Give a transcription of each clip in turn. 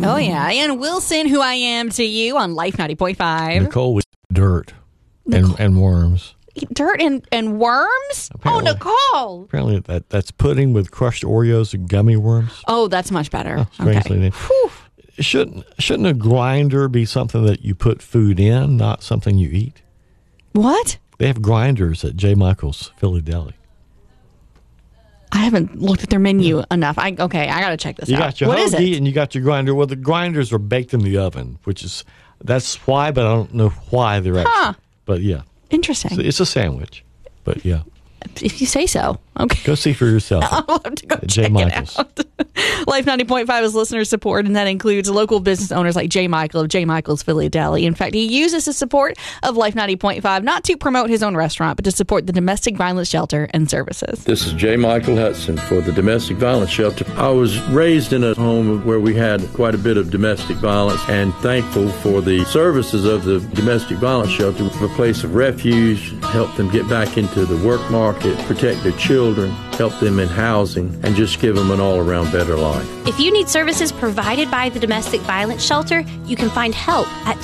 Oh, yeah. And Wilson, who I am to you on Life 90.5. Nicole was dirt and worms. Dirt and worms? Apparently, Nicole. Apparently that's pudding with crushed Oreos and gummy worms. Oh, that's much better. Strangely named. Shouldn't a grinder be something that you put food in, not something you eat? What? They have grinders at J. Michael's Philly Deli. I haven't looked at their menu enough. I got to check this out. You got your what is hoagie it? and you got your grinder. Well, the grinders are baked in the oven, that's why, but I don't know why they're actually. But yeah. Interesting. It's a sandwich, but yeah. If you say so. Okay. Go see for yourself. I'll have to go at check J. Michael's. it out. Life 90.5 is listener support, and that includes local business owners like J. Michael of J. Michael's Philly Deli. In fact, he uses the support of Life 90.5 not to promote his own restaurant, but to support the domestic violence shelter and services. This is J. Michael Hudson for the Domestic Violence Shelter. I was raised in a home where we had quite a bit of domestic violence, and thankful for the services of the Domestic Violence Shelter, a place of refuge, help them get back into the work market, protect their children, help them in housing, and just give them an all-around better life. If you need services provided by the Domestic Violence Shelter, you can find help at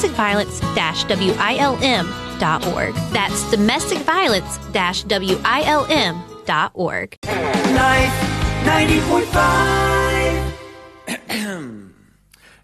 domesticviolence-wilm.org. That's domesticviolence-wilm.org. Life 90.5